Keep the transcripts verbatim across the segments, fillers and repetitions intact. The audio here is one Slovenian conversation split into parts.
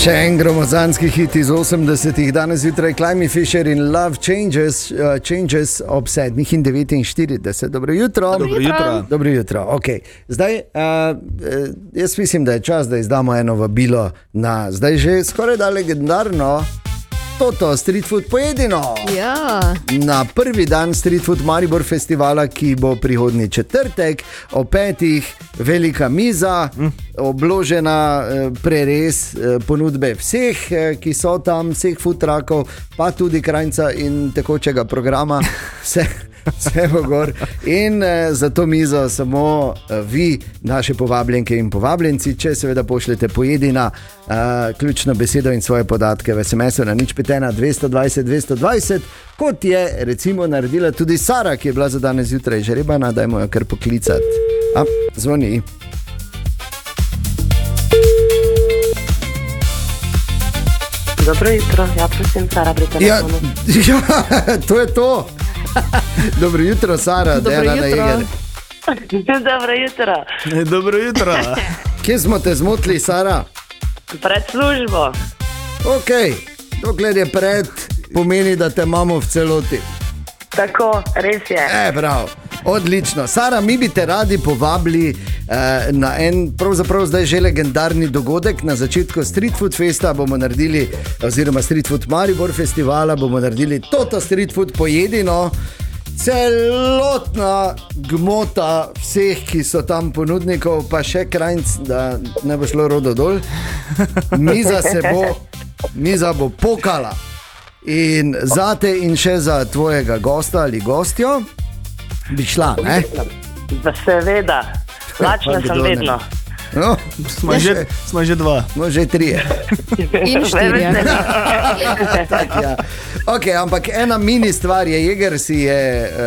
Še en gromozanski hit iz osemdesetih, danes zjutraj Climby Fisher in Love Changes, uh, changes ob sedmih in devetinštirideset. Dobro jutro. Dobro jutro. Dobro jutro. Okay. Zdaj, uh, jaz mislim, da je čas, da izdamo eno vabilo na zdaj že skoraj da legendarno Toto Street Food Pojedino. Ja. Na prvi dan Street Food Maribor festivala, ki bo prihodnji četrtek o petih, velika miza, mm. obložena preres ponudbe vseh, ki so tam, vseh food truckov, pa tudi Krajnca in tekočega programa, vse, vse bo gor. In eh, za to mizo samo eh, vi, naše povabljenke in povabljenci, če seveda pošljete Pojedina eh, ključno besedo in svoje podatke v es em esu na nič pet ena dvesto dvajset dvesto dvajset, kot je recimo naredila tudi Sara, ki je bila za danes zjutraj žrebana, dajmo jo kar poklicati. A, zvoni. Dobro jutro, ja prosim, Sara pri telefonu. Ja, ja, to je to. Dobro jutro, Sara. Dobro Dejana jutro. Nejeger. Dobro jutro. Dobro jutro. Kje smo te zmotili, Sara? Pred službo. Ok, dokler je pred, pomeni, da te imamo v celoti. Tako, res je. E, prav, odlično. Sara, mi bi te radi povabili eh, na en, pravzaprav zdaj že legendarni dogodek. Na začetku Street Food Festa bomo naredili, oziroma Street Food Maribor festivala, bomo naredili Toto Street Food Pojedino. Celotna gmota vseh, ki so tam ponudnikov, pa še Krajnc, da ne bo šlo rodo dol. Miza se bo, miza bo pokala. In zate in še za tvojega gosta ali gostjo bi šla, ne? Seveda, lačna sem vedno. No, Smo že, smo že dva. no, že trije. In štirje. Ja. Ok, ampak ena mini stvar je, Jeger si je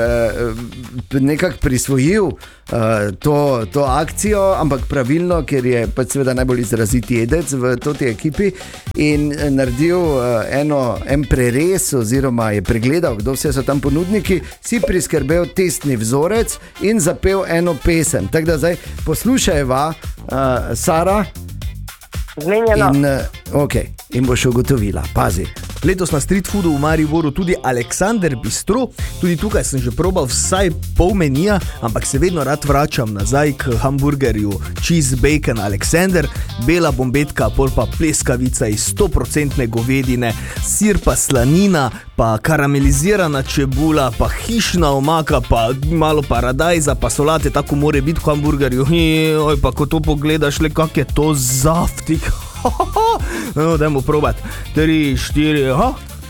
uh, nekako prisvojil uh, to, to akcijo, ampak pravilno, ker je pač seveda najbolj izraziti jedec v toti ekipi in naredil uh, eno, en preres oziroma je pregledal, kdo vse so tam ponudniki, si priskrbel testni vzorec in zapel eno pesem. Tako da zdaj poslušajva, uh, Sara, Zmenjeno. in, uh, okay, in boš ugotovila, pazi. Letos na Street Foodu v Mariboru tudi Aleksander Bistro. Tudi tukaj sem že probal vsaj pol menija, ampak se vedno rad vračam nazaj k hamburgerju Cheese Bacon Alexander, bela bombetka, pol pa pleskavica iz sto procentov govedine, sir pa slanina, pa karamelizirana čebula, pa hišna omaka, pa malo paradajza, pa solate, tako more biti v hamburgerju. Oj, pa ko to pogledaš, le kak je to zaftik. No, dajmo probat. Tri, štiri, aha.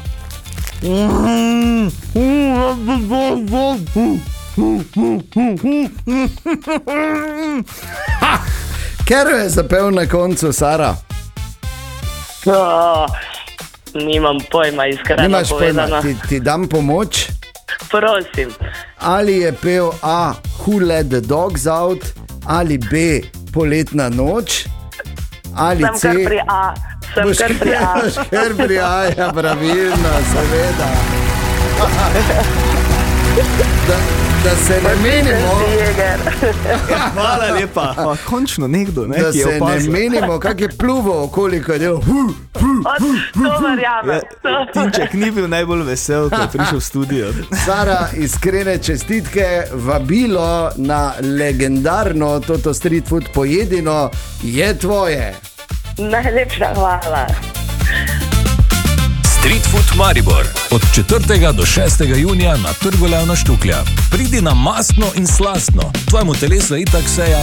Ker je zapel na koncu, Sara? Oh, nimam pojma, iskreno Nimaš povedano. pojma, ti, ti dam pomoč. Prosim. Ali je pel A. Who let the dogs out, ali B. Poletna noč, ali Sem C. kar pri A. Sem Boš kar pri A. boš kar pri A, ja, pravilno, seveda. Da, da se ne menimo, Jeger. Hvala lepa. Pa, končno nekdo, ne, da ki je se ne opazil. menimo, kak je pluvo koliko je del. Hu, hu. Od, to verjamem. Ja, Tinček ni bil najbolj vesel, ko je prišel v studio. Sara, iskrene čestitke, vabilo na legendarno Toto Street Food Pojedino je tvoje. Najlepša hvala. Street Food Maribor od četrtega do šestega junija na Trgu Leona Štuklja. Pridi na mastno in slastno, tvojemu telesu itak seja